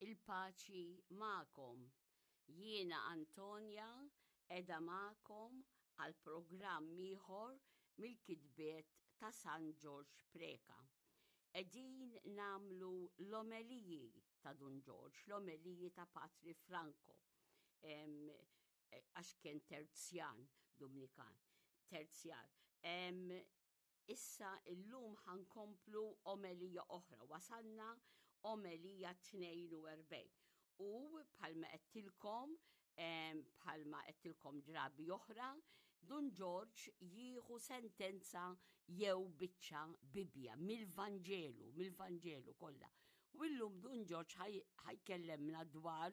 il-paċi ma'kom. Jiena Antonja edha ma'kom għal programm ieħor mill-kitbiet ta' San George Preka. Edin namlu l-omeliji ta' Don George, l-omeliji ta' Patri Franco, għax kien terzjan Dominikan, terzjan. Issa illum ħankomplu omelija oħra, wasanna omelija 42. U bħalma qedtilkom drabi oħra, Don George jieħu sentenza jew biċċa Bibja mill-Vanġelu kollha. U illum Don George ħajkellemna dwar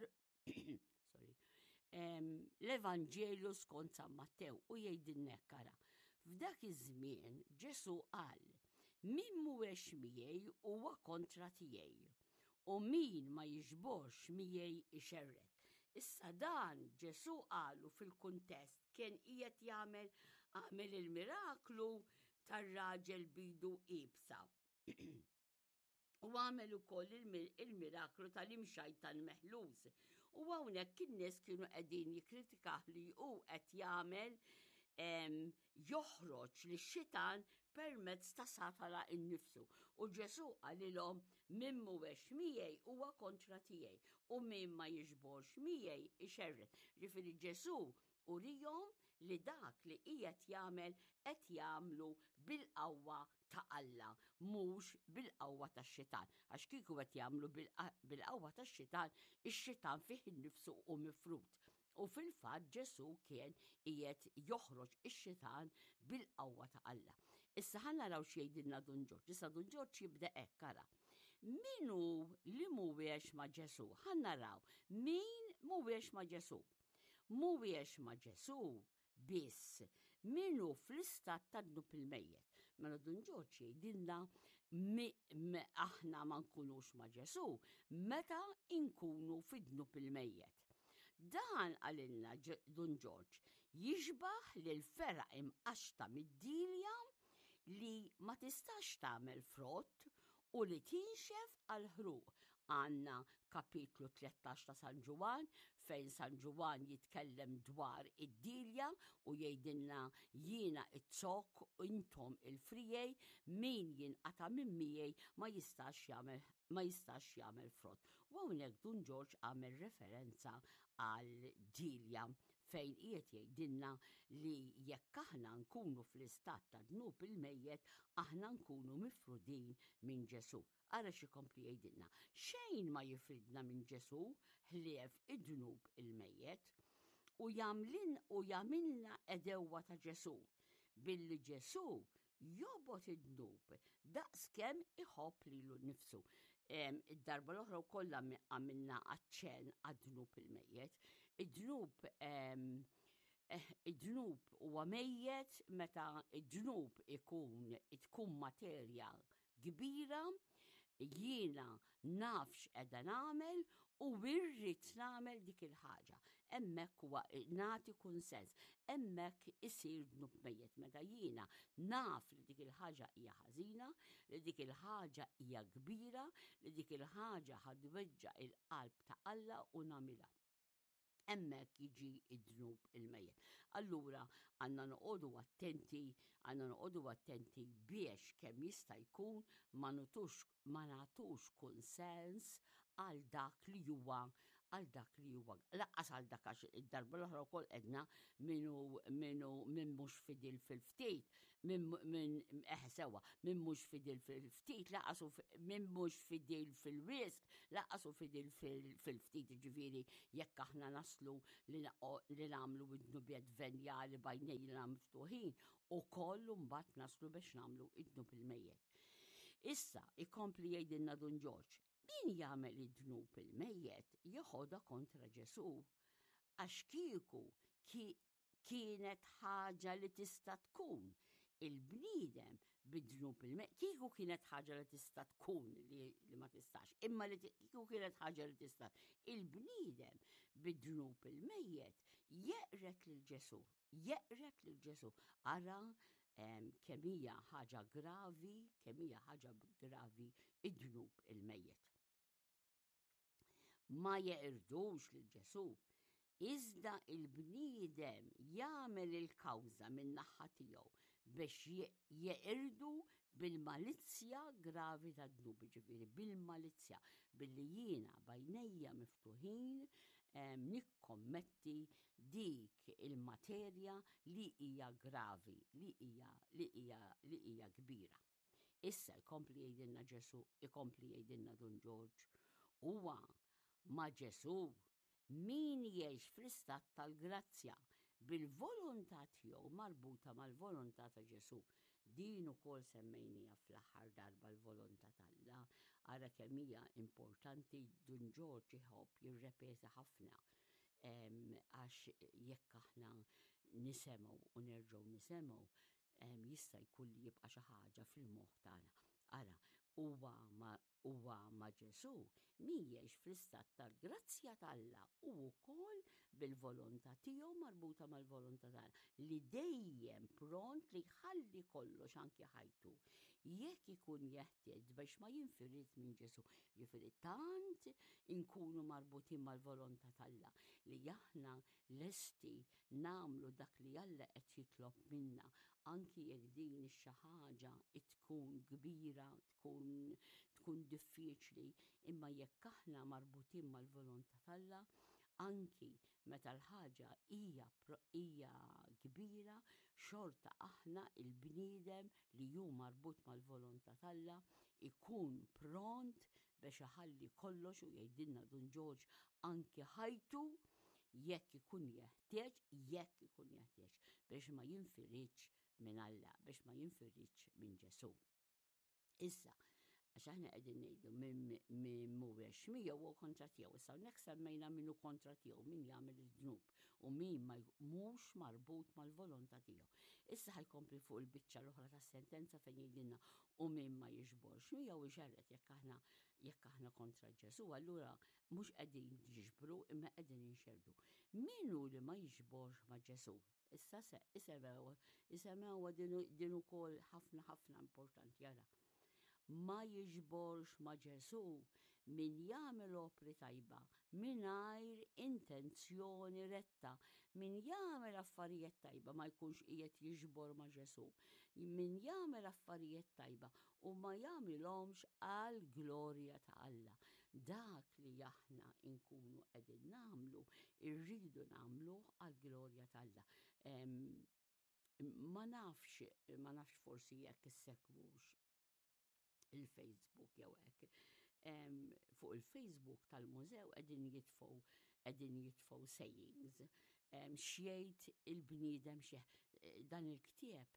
l-Evanġelu skont San Mattew u jgħidilna kara. F'dak iż-żmien Ġesu qal: min mhuwiex miegħi huwa kontra tiegħi u min ma jiġborx miegħi ixerret. Issa dan Ġesu qalu fil-kuntest kien qiegħed jagħmel il-miraklu tar-raġel bidu qibsa. U għamel ukoll il-miraklu tal-imxajtan meħlus. U hawnhekk in-nies kienu qegħdin jikkritikah li hu qed jagħmel joħroġ lix-xitan permezz ta' Satana innifsu. U Ġesu qalilhom min mhuwiex miegħi huwa kontra tiegħi u min ma jiġborx miegħi ixerret. Ġifieri Ġesu urihom li dak li qiegħed jagħmel qed jagħmlu bil-qawwa ta' Alla, mhux bil-qawwa tax-xitan. Għax kieku qed jagħmlu bil-qawwa tax-xitan, ix-xitan fih innifsu u mifrut. U fil-fatt Ġesu kien qiegħed joħroġ ix-xitan bil-qawwa ta' Alla. Issa ħa naraw x'jgħidilna Don George. Issa Don George jibda hekk ara. Min hu li mhuwiex ma' Ġesu? Ħa naraw min mhuwiex ma' Ġesu. Mhuwiex ma' Ġesu biss minnu fl-istat ta' dnub il-mejjet. Mela Don George jgħidilna aħna ma nkunux ma' Ġesu meta nkunu fid-dnub il-mejjet. Dan għalilna Don George jiġbaħ lil fera imqaxta mid-dilja li ma tistax tagħmel frott u li tinxef għal-ħruq. Għanna kapitlu 13 ta' San Ġuwan, fejn San Ġuwan jitkellem dwar id-dilja u jgħidilna jiena it-zok u intom il-frijej, min jinqata minn miegħi ma jistax jagħmel frott. U hawnhekk Don George għamel referenza għal dilja fejn qiegħed jgħidilna li jekk aħna nkunu fl-istat ta' dnub il-mejjet, aħna nkunu mifrudin minn Ġesu. Ara xi kompli jgħidilna. Xejn ma jifridna minn Ġesu ħlief id-dnub il-mejjet u jagħmilna edewwa ta' Ġesu. Billi Ġesu jobot id-dnub daqskemm iħobb lilu nnifsu. Id-darba l-oħra wkoll għamilna aċċenn għad-dnub il-mejjet. Id-dnub huwa mejjet meta id-dnub tkun materja kbira, jiena nafx qiegħda nagħmel u irrid nagħmel dik il-ħaġa. Hemmhekk huwa nagħti kunsens, hemmhekk isir dnub mejjed meta jiena naf li dik il-ħaġa hija ħażina, li dik il-ħaġa hija kbira, li dik il-ħaġa ħadweġġa' il-qalb ta' Alla u nagħmilha. Hemmhekk jiġi id-dnub il-mejjed. Allura għandna noqogħdu attenti biex kemm jista' jkun ma nagħtux konsens għal dak li huwa laqqas għal dak għax id-darba l-oħra wkoll qedna min mhux fidil fil-ftit, min mhux fidil fil-ftit, laqasu min mhux fidil fil-wisq, laqasu fidil fil-ftit. Ġifieri jekk aħna naslu li nagħmlu id-dnubiet venjali bajnejna miftuħin ukoll mbagħad naslu biex nagħmlu id-dnub il-mejjed. Issa ikompli jgħidilna Don George. Min jagħmel id-dnub il-mejjed joħodha kontra Ġesu għax kieku kienet ħaġa li tista' tkun il-bniedem bid-dnub il-mejjed. Kieku kienet ħaġa li tista' tkun li ma tistax, imma li kieku kienet ħaġa li tista' il-bniedem bid-dnub il-mejjed jeqret lil Ġesu. Ara kemm hija ħaġa gravi id-dnub il-mejjed. ma jeqirdux lil Ġesu. Iżda il-bniedem jagħmel il-kawża min-naħa tiegħu biex jeqirdu bil-malizzja gravi tad-dnub, ġifieri bil-malizzja, billi jiena bajnejja miftuħin nikkommetti dik il-materja li hija gravi, li hija kbira. Issa jkompli jgħidilna Ġesu, ikompli jgħidilna Don George, huwa ma' Ġesu min jgħix fl-istat tal-grazzja bil-volontà tiegħu marbuta mal-volontà ta' Ġesu. Din ukoll semmejnija fl-aħħar darba l-volontà tal-Alla, ara kemm hija importanti. Don George iħobb jirrepeti ħafna għax jekk aħna nisemgħu u nerġgħu nisemgħu jista' jkun li jibqa' xi ħaġa fil-moħħ tagħna. Ara, huwa ma' Ġesu min jgħix fl-istat tal-grazzja tal-Alla u wkoll bil-volontà tiegħu marbuta mal-volontà tagħna li dejjem pront li jħalli kollox anke ħajtu jekk ikun jeħtieġ biex ma jinfirid minn Ġesu. Ġifieri tant inkunu marbutin mal-volontà tal-Alla li aħna lesti nagħmlu dak li Alla qed jitlob minna anki jekk din xi ħaġa tkun kbira, tkun diffiċli, imma jekk aħna marbutin mal-volontà tal-Alla, anki meta l-ħaġa hija kbira, xorta aħna il-bniedem li hu marbut mal-volontà tal-Alla ikun pront biex iħalli kollox u jgħidilna Don George anki ħajtu jekk ikun jeħtieġ biex ma jinfiridx minn Alla, biex ma jinfiridx minn Ġesu. Issa, għax aħna qegħdin ngħidu min mhuwiex miegħu u kontra tiegħu. Issa hawnhekk semmejna minnu kontra tiegħu, min jagħmel id-dnub u min mhux marbut mal-volontà tiegħu. Issa ħajkompli fuq il-biċċa l-oħra tas-sentenza fejn jgħidilna u min ma jiġborx miegħu iġerret jekk aħna kontra Ġesu, allura mhux qegħdin jiġbru imma qegħdin inxerdu. Min hu li ma jiġborx ma' Ġesu? Issa isemgħuha din ukoll ħafna importanti jara. Ma jiġborx ma' Ġesu min jagħmel opri tajba mingħajr intenzjoni retta, min jagħmel affarijiet tajba ma jkunx qiegħed jiġbor ma' Ġesu, min jagħmel affarijiet tajba u ma jagħmilhomx għal glorja ta' Alla. Dak li aħna nkunu qegħdin nagħmlu irridu nagħmluh għal glorja ta' Alla. Ma nafx forsi jekk issekwux il-Facebook jew hekk. Fuq il-Facebook tal-mużew qegħdin jitfgħu sayings. Xjejt il-bniedem dan il-ktieb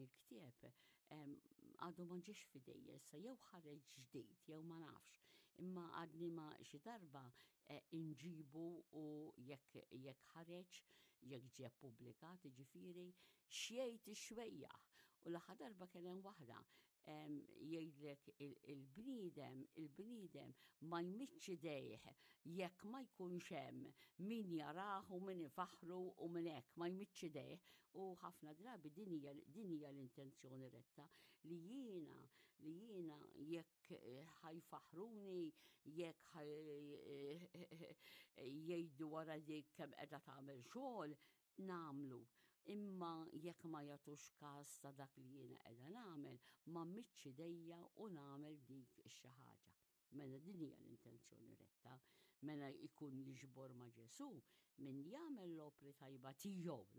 għadu ma ġiex fidejja issa jew ħareġ ġdid jew ma nafx. Imma għadni ma xi darba inġibu u jekk ħareġ jekk ġie ppubblikat ġifieri xjejt ix-xwejjaħ u l-aħħar darba kien hemm waħda jgħidlek il-bniedem ma jmitx idejh jekk ma jkunx hemm min jarah u min ifaħru u min hekk ma jmitx idejh u ħafna drabi din hija l-intenzjoni retta li jiena jekk ħajfaħruni jekk jgħidu wara dik kemm qiegħda tagħmel xogħol nagħmlu. Imma jekk ma jagħtux każ ta' dak li jiena qiegħda nagħmel ma mmitx idejja u nagħmel dik xi ħaġa. Mela din hija l-intenzjoni retta, mela jkun jiġbor ma' Ġesu min jagħmel l-opri tajba tiegħu,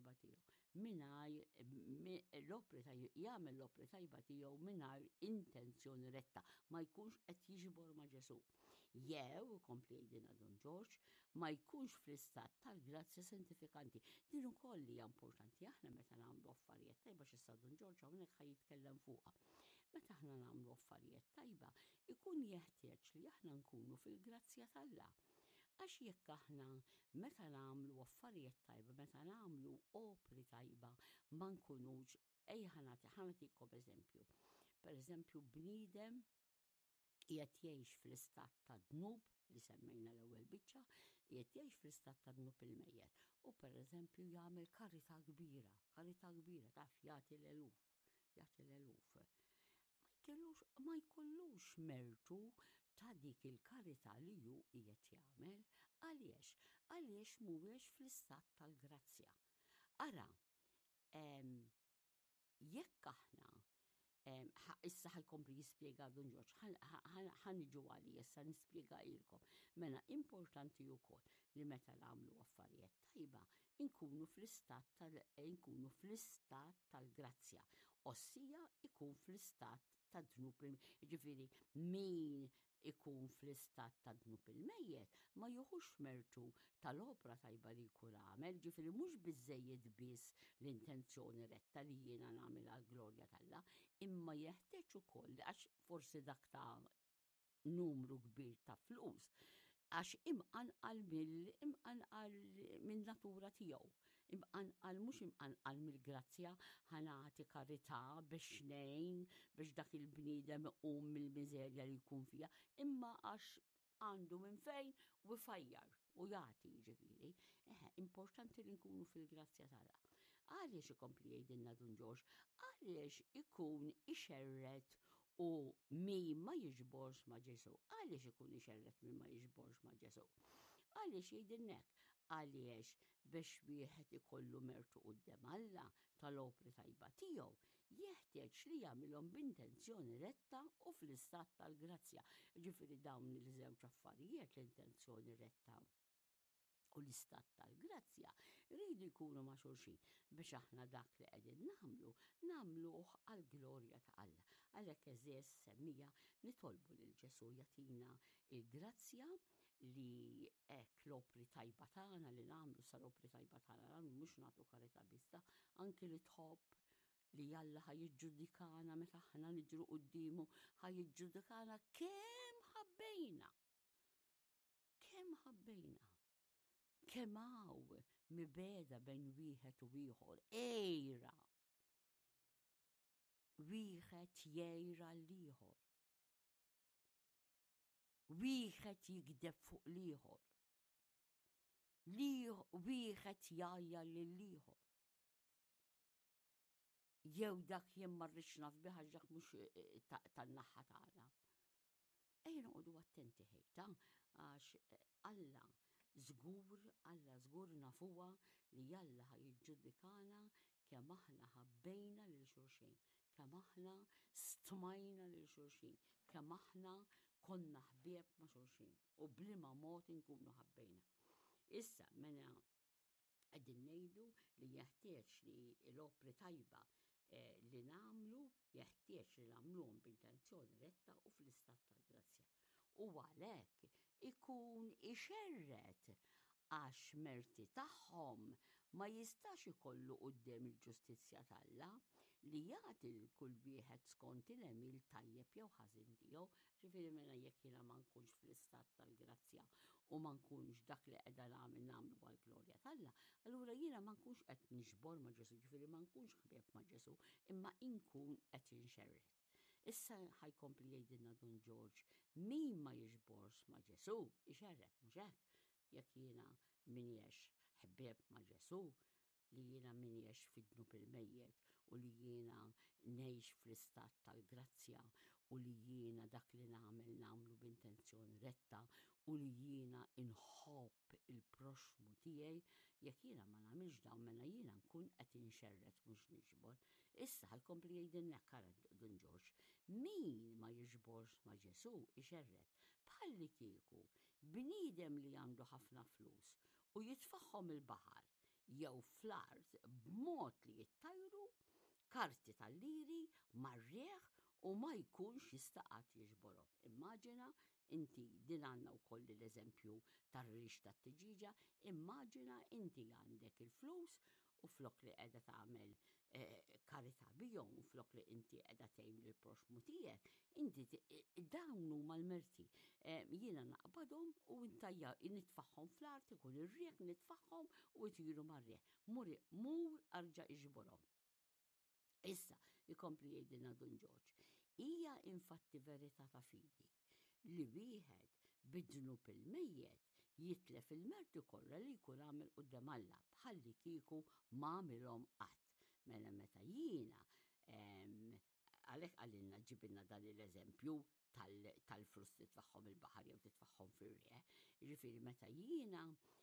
jagħmel l-opri tajba tiegħu mingħajr intenzjoni retta, ma jkunx qed jiġbor ma' Ġesu. Jew ikompli jgħidilna Don George ma jkunx fl-istat tal-grazzja sinifikanti. Din ukoll hija importanti aħna meta nagħmlu affarijiet tajba x'issa Don George hawnhekk ħajitkellem fuqha. Meta aħna nagħmlu affarijiet tajba, ikun jeħtieġ li aħna nkunu fil-grazzja tal-Alla. Għax jekk aħna meta nagħmlu affarijiet tajba, meta nagħmlu opri tajba, ma nkunux ħanatikom eżempju. Pereżempju bniedem qiegħed jgħix fl-istat ta' dnub li semmejna l-ewwel biċċa, qiegħed jgħix fl-istat ta' dnub il-mejjed. U pereżempju jagħmel karità kbira, taf jagħti l-eluf. Ma jkollux mertu ta' dik il-karità li hu qiegħed jagħmel għaliex mhuwiex fl-istat tal-grazzja. Ara, jekk aħna issa ħajkompli jispjega Don George, ħaniġu għali issa nispjega ilkom. Mela importanti wkoll li meta nagħmlu affarijiet tajba inkunu fl-istat tal-grazzja. Ossija ikun fl-istat ta' dnub ġifieri min ikun fl-istat ta' dnub il-mejjed ma juħux mertu tal-opra tajba li jkun għamel, ġifieri mhux biżżejjed biss l-intenzjoni retta li jiena nagħmel għall-glorja tal-Alla, imma jeħtieġ ukoll għax forsi dak ta' numru kbir ta' flus għax imqanqal minn natura tiegħu. Mhux imqanqal mill-grazzja ħanati karità biex ngħin biex dak il-bniedem iqum mill-miżerja li jkun fiha, imma għax għandu minn fejn u jfajjar u jagħti ġifieri. Importanti li nkunu fil-grazzja tagħha. Għaliex ikompli jgħidilna Don George, għaliex ikun ixerret u min ma jiġborx ma' Ġesu. Għaliex ikun ixerret min ma jiġborx ma' Ġesu? Għaliex jgħidilna hekk? Għaliex biex wieħed ikollu mertu quddiem Alla tal-opri tajba tiegħu, jeħtieġ li jagħmilhom b'intenzjoni retta u fl-istat tal-grazzja. Ġifieri dawn il-żewġ affarijiet, l-intenzjoni retta u l-istat tal-grazzja rridu jkunu ma' xulxin biex aħna dak li qegħdin nagħmluh għall-glorja ta' Alla. Għalhekk eżess semmija nitolbu lil Ġesu jagħtina il-grazzja li hekk l-opri tajba tagħna li nagħmlu sal-opri tajba tagħna nagħmlu mhux nagħtu karità biss, anke li tħobb li Alla ħajjiġġudikana meta aħna niġru qudiemu ħajjiġġudikana kemm ħabbejna. Kemm hawn mibeda bejn wieħed u ieħor, ejra. Wieħed jgħira l-ieħor. Wieħed jigdeb fuq l-ieħor. Wieħed jgħajja lill-ieħor. Jew dak jien ma rridx naf bih għax dak mhux tan-naħa tagħna. Ejja noqogħdu attenti ħejta għax Alla żgur nafuha li Alla ħajjiġġudikana kemm aħna ħabbejna lil xulxin, kemm aħna stmajna lil xulxin, kemm aħna konna ħbieb ma' xulxin u bliema mod inkunu ħabbejna. Issa mela qegħdin ngħidu li jeħtieġ li l-opri tajba li nagħmlu jeħtieġ li nagħmluhom b'intenzjoni retta u fl-istat tal-grazzja. U għalhekk ikun ixerret għax merti tagħhom ma jistax ikollu quddiem il-ġustizzja tal-Alla li jagħti lil kull wieħed skont il-għemil tajjeb jew ħażin tiegħu. Ġifieri mela jekk jiena ma nkunx fl-istat tal-grazzja u ma nkunx dak li qiegħda nagħmlu għall-glorja tal-Alla, allura jiena ma nkunx qed nixbor ma' Ġesu, ġifieri ma nkunx ħbieb ma' Ġesu, imma inkun qed inxerret. Issa ħajkompli jgħidilna Don George, min ma jiġborx ma' Ġesu ixerret mhux hekk. Jekk jiena minniex ħbieb ma' Ġesu, li jiena minniex fid-dnub il-mejjed u li jiena ngħix fl-istat tal-grazzja u li jiena dak li nagħmlu b'intenzjoni retta u li jiena inħobb il-proxmu tiegħi, jekk jiena ma nagħmilx dawn mela jiena nkun qed inxerret mhux niġbor. Issa ħajkompli jgħidilna kara Don George, min ma jiġborx ma' Ġesu ixerret bħalli kieku bniedem li għandu ħafna flus u jitfaħħom il-baħar jew fl-art b'mod li jittajru karti tal-liri mar-reħ u ma jkunx jista' qatt jiġborhom. Immaġina inti din għandna wkoll l-eżempju tar-rix tat-tiġiġa, immaġina inti għandek il-flus u flok li qiegħda tagħmel karità bihom u flok li inti qiegħda tgħin lill-proxmu tiegħek, inti dawn huma l-merti. Jiena naqbadhom u intajja nitfaħħom fl-art ikun ir-riek nitfaħħom u jtiru mar-riek. Mur arġa' iġborhom. Issa ikompli jgħidilna Don George, hija infatti verità ta' fidi li wieħed bid-dnub il-mejjed jitlef il-merti kollha li jkun għamel quddiem Alla bħalli kieku m'għamilhom qatt. Mela meta jiena għalhekk għalilna ġibilna dan l-eżempju tal-flus titfaħħom il-baħar jew titfaħħom fir-rieħ. Ġifieri meta jiena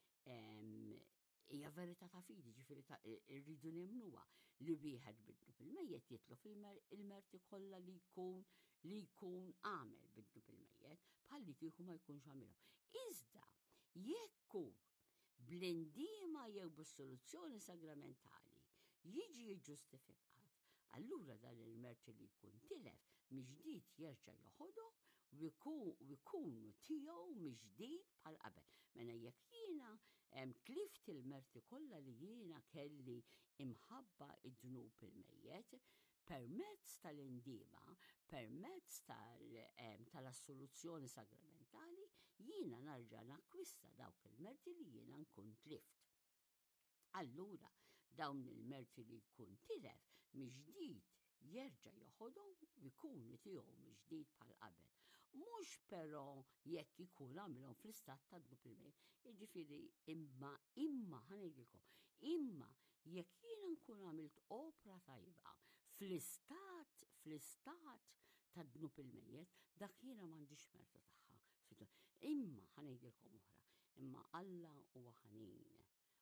hija verità ta' fidi, ġifieri irridu nemnuha li wieħed bidnu bil-mejjed jitlu il-merti kollha li jkun għamel bidnu bil-mejjed bħalli kieku ma jkunx għamilhom. Iżda jekk hu bl-indiema jew bis-soluzzjoni sagramentali jiġi ġustifikat, allura dan il-merti li jkun tilef miġdid jerġa' joħodhom u jkunu tiegħu miġdid bħal qabel. Mela jekk jiena tlift il-merti kollha li jiena kelli imħabba id-dnub il-mejjed, permezz tal-indiema, permezz tal-assoluzzjoni sagramentali, jiena narġa' nakkwista dawk il-merti li jiena nkun tlift. Allura dawn il-merti li jkun tilef miġdid jerġa' joħodhom u jkunu tiegħu miġdid bħal qabel. Mhux però jekk ikun għamilhom fl-istat ta' dnub il-mejjed. Jiġifieri imma ħanejdilkom, imma jekk jiena nkun għamilt opra tajba fl-istat ta' dnub il-mejjed, dak jiena m'għandix merta tagħha. Imma ħanejdilkom oħra, imma Alla huwa ħanin.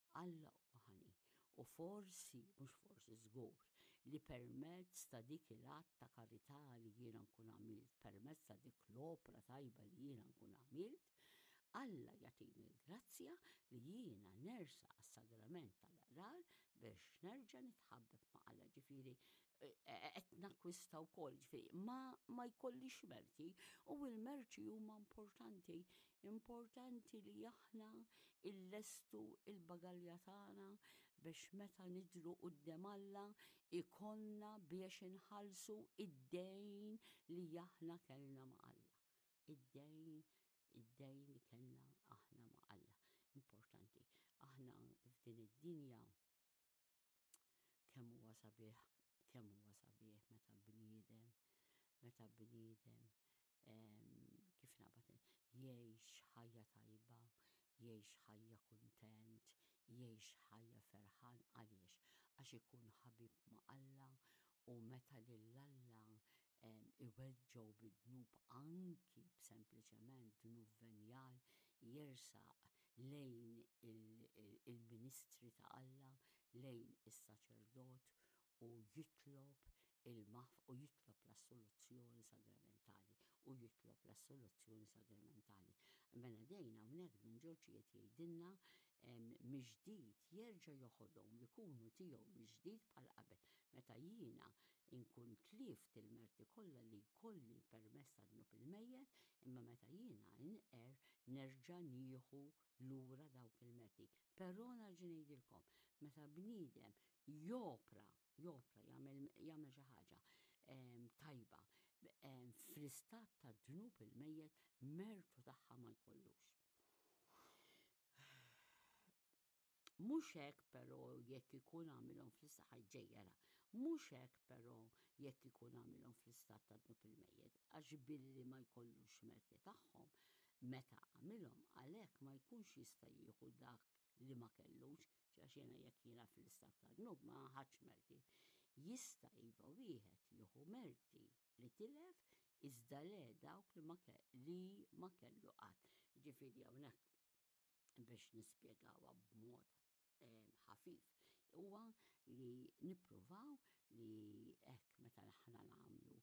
U forsi, mhux forsi żgur, li permezz ta' dik il-att ta' karità li jiena nkun għamilt, permezz ta' dik l-opra tajba li jiena nkun għamilt, Alla jagħtini l-grazzja li jiena nersa għas-sagrament tal-għrar biex nerġa' nitħabbeb ma' Alla. Ġifieri qed nakkwista wkoll, ġifieri ma jkollix merti u l-merti huma importanti li aħna illestu il-bagalja tagħna biex meta nidru quddiem Alla ikollna biex inħallsu id-dejn li aħna kellna ma' Alla. Id-dejn li kellna aħna ma' Alla. Importanti. Aħna f'din id-dinja kemm huwa sabiħ meta bniedem kif naqbad jgħix ħajja tajba, jgħix ħajja kuntent, jgħix ħajja ferħan għaliex għax ikun ħabib ma' Alla u meta lil Alla iweġġgħu bid-dnub anki sempliċement dnub venjal jersaq lejn il-ministri ta' Alla, lejn is-saċerdot u jitlob l-assoluzzjoni sagramentali Mela dejn hawnhekk Don George qed jgħidilna miġdid jerġa' joħodhom ikunu tiegħu miġdid bħal qabel. Meta jiena nkun tlift il-merti kollha li jkolli permezz ta' dnub il-mejjed, imma meta jiena inqer nerġa' nieħu lura dawk il-merti. Però narġa' ngħidilkom, meta bniedem jopra jagħmel xi ħaġa tajba fl-istat ta' dnub il-mejjed mertu tagħha ma jkollux. Mhux hekk però jekk ikun għamilhom fl-istat ġejjera, mhux hekk però jekk ikun għamilhom fl-istat ta' dnub il-mejjed, għax billi ma jkollux merti tagħhom, meta għamilhom għalhekk ma jkunx jista' jieħu dak li ma kellux, għax jekk jiena fl-istat ta' dnub ma ħadx merti. Jista' iva wieħed jieħu merti li tilef iżda le dawk li ma kellu qatt. Ġifieri hawnhekk biex nispjegawha b'mod ħafif huwa li nippruvaw li hekk meta aħna nagħmlu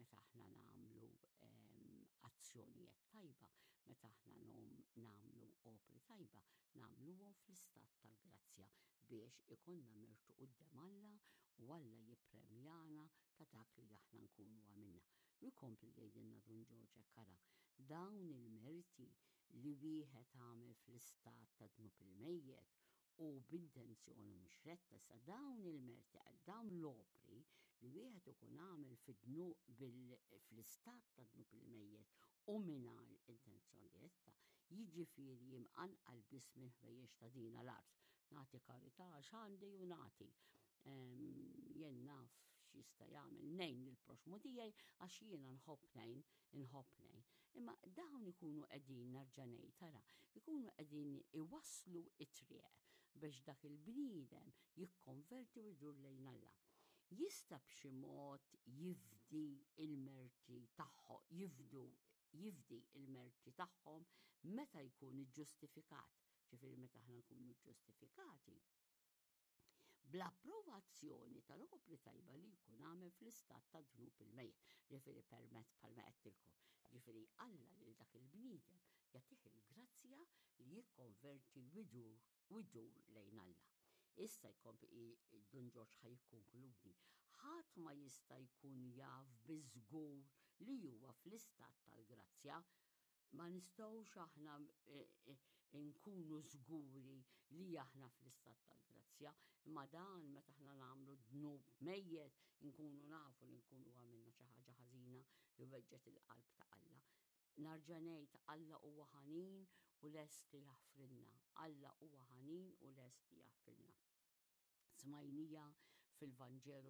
azzjonijiet tajba, meta aħna nagħmlu opri tajba, nagħmluhom fl-istat tal-grazzja biex ikollna mertu quddiem Alla u Alla jippremjana ta' dak li aħna nkunu għamilna. U jkompli jgħidilna Don George hekk ara, dawn il-merti li wieħed għamel fl-istat ta' dnub il-mejjed u b'intenzjoni mhux retta sa dawn il-merti għal dawn l-opri li wieħed ikun għamel fl-istat ta' dnub il-mejjed u mingħajr intenzjoni retta, jiġifieri jimqanqal biss minn ħwejjeġ ta' din l-art. Nagħti karità x'għandi u nagħti. Jien naf x'jista' jagħmel ngħin lill-proxmu tiegħi għax jiena nħobb ngħin. Imma dawn ikunu qegħdin nerġa' ngħid tara, ikunu qegħdin iwasslu t-triq biex dak il-bniedem jikkonverti u jdur lejn Alla. jista' b'xi mod jifdi il-merti tagħhom, jifdi il-merti tagħhom meta jkun iġġustifikat. Ġifieri meta aħna nkunu ġustifikati bl-approvazzjoni tal-opri tajba li jkun għamel fl-istat ta' dnub il-mejjed. Ġifieri permezz bħalma qedtilkom. Ġifieri Alla lil dak il-bniedem jagħtih il-grazzja li jikkonverti widur lejn Alla. Issa jkompli Don George ħaj jikkonkludi. Ħadd ma jista' jkun jaf biżgur li huwa fl-istat tal-grazzja. Ma nistgħux aħna nkunu żguri li aħna fl-istat tal-grazzja, imma dan meta aħna nagħmlu dnub mejjed nkunu nafu li nkunu għamilna xi ħaġa ħażina li weġġet il-qalb ta' Alla. Narġa' ngħid Alla huwa ħanin u lest li jaħfrilna. Alla huwa ħanin u lest li jaħfrilna. Smajnija fil-Vanġelu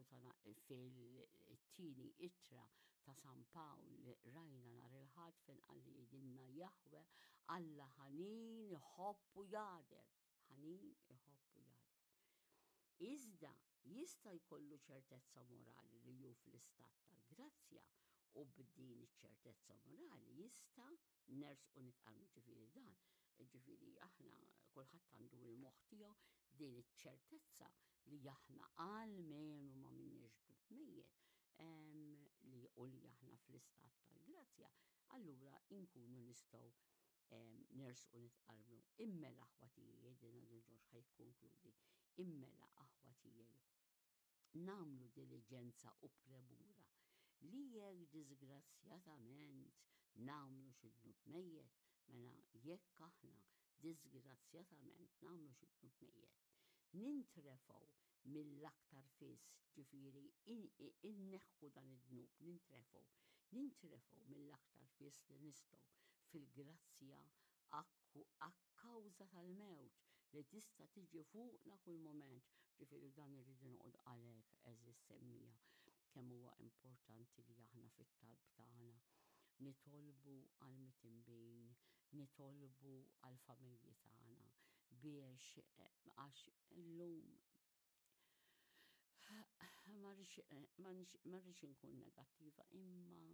fil-tieni ittra ta' San Pawl rajna nhar il-ħadd fejn qalli jgħidilna Jahwe Alla ħanin iħobbu jader. Ħanin iħobbu jader. Iżda jista' jkollu ċertezza morali li hu fl-istat tal-grazzja u b'din iċ-ċertezza morali jista' nersqu nitqarmu ġifieri dan. Ġifieri aħna kulħadd għandu l-moħħ tiegħu din iċ-ċertezza li aħna għalmenu ma minniex dnub mejjed u li aħna fl-istat tal-grazzja, allura nkunu nistgħu nersqu nitqarmu. Immela aħwa tiegħi din Don George ħajkonkludi. Immela aħwa tiegħi nagħmlu diligenza u premura li jekk disgrazzjatament nagħmlu xi dnub mejjed, mela jekk aħna disgrazzjatament nagħmlu xi dnub mejjed, nintrefgħu mill-aktar fis, ġifieri inneħħu dan id-dnub, nintrefgħu mill-aktar fis li nistgħu fil-grazzja akkawża tal-mewt li tista' tiġi fuqna kull mument. Ġifieri dan irridu noqgħod għalhekk eżis semmija kemm huwa importanti li aħna fit-talb tagħna nitolbu għal mitinbin, nitolbu għal familji tagħna biex għax illum ma rridx inkun negattiva imma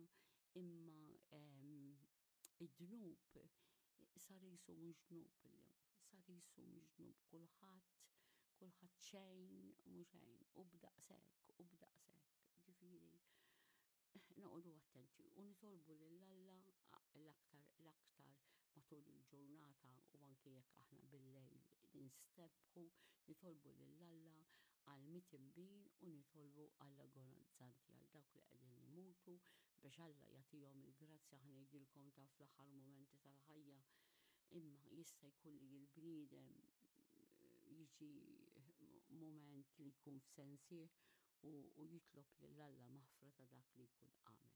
id-dnub sar jisu mhux dnub illum, sar jisu mhux dnub kulħadd xejn mhux xejn u b'daqshekk. Ġifieri noqogħdu attenti u nitolbu lil Alla l-aktar matul il-ġurnata u anke jekk aħna bil-lejl ninstebħu, nitolbu lil Alla għal mitinbin u nitolbu għall agonizzanti għal dawk li qegħdin imutu biex Alla jagħtihom il-grazzja ħnejdilkom ta' fl-aħħar mumenti tal-ħajja. Imma jista' jkun li l-bniedem jiġi mument li jkun f'sensih u jitlob lil Alla maħfra ta' dak li jkun għamel.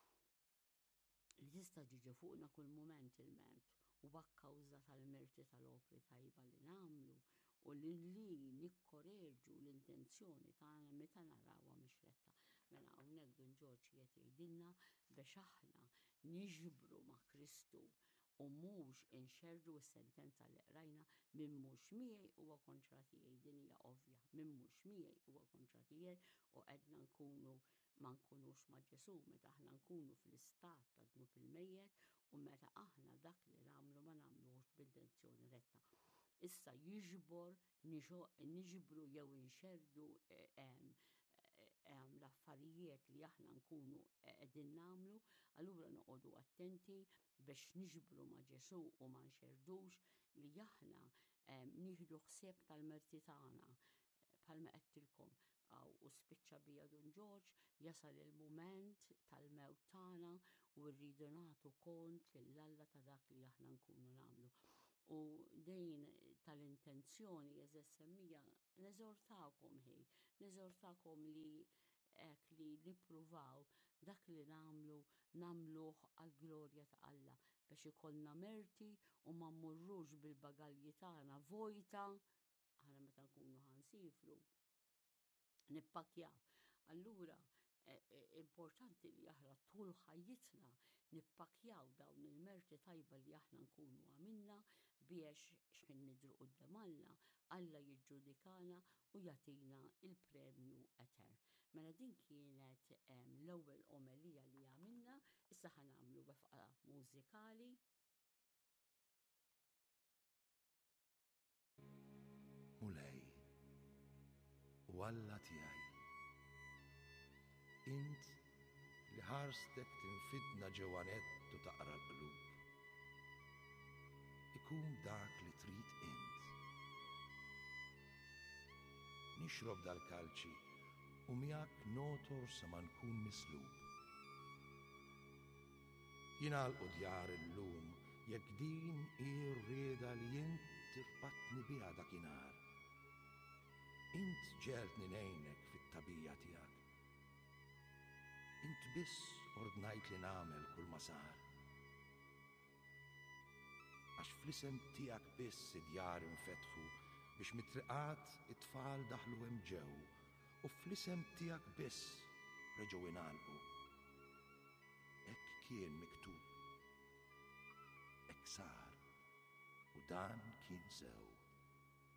Li tista' tiġi fuqna kull mument il-ment u b'akkawża tal-merti tal-opri tajba li nagħmlu u li nikkoreġġu l-intenzjoni tagħna meta narawha mixretta. Mela hawnhekk Don George qed jgħidilna biex aħna niġbru ma' Kristu u mhux inxerru s-sentenza li qrajna minn mhux miegħi huwa kontra tiegħi, din hija ovvja, minn mhux miegħi huwa kontra tiegħi u qegħdna nkunu ma nkunux ma' Ġesu meta aħna nkunu fl-istat ta' dnub il-mejjed u meta aħna dak li nagħmlu ma nagħmluhx b'intenzjoni retta. Issa niġbru jew inxerdu l-affarijiet li aħna nkunu qegħdin nagħmlu, allura noqogħdu attenti biex niġbru ma' Ġesu u ma nxerdux li aħna nieħdu ħsieb tal-merti tagħna. Bħalma qedtilkom u spiċċa bija Don George jasal il-mument tal-mewt tagħna u rridu nagħtu kont lil Alla ta' dak li aħna nkunu nagħmlu. U dejn tal-intenzjoni eżess semmija neżortakom li nippruvaw dak li nagħmluh għall-glorja ta' Alla biex ikollna merti u ma mmurrux bil-bagalji tagħna vojta aħna meta nkunu ħansifru nippakjaw. Allura importanti li aħna tul ħajjitna nippakjaw dawn il-merti tajba li aħna nkunu għamilna biex x'kien nidru quddiem Alla Alla jiġġudikana u jagħtina il-premju etern. Mela din kienet l-ewwel omelija li għamilna, issa ħanamlu wefqa mużikali. Mulej, u Alla tiegħi, int li ħarstek tinfidna ġewanet u taqra l-qlub. Ikun dak li trid int. Nixrob dal-kalċi u miegħek notor sa ma nkun mislub. Jingħalqu djar illum jekk din hi r-rieda li int tirbatni biha dakinhar. Int ġeltni ngħinek fit-tabija tiegħek. Int biss ordnajt li nagħmel kull ma sar. Għax fl-isem tiegħek biss id-djar infetħu biex mit-triqat it-tfal daħlu hemm ġew u fl-isem tiegħek biss reġgħu ingħalqu. Hekk kien miktub. Hekk sar u dan kien sew.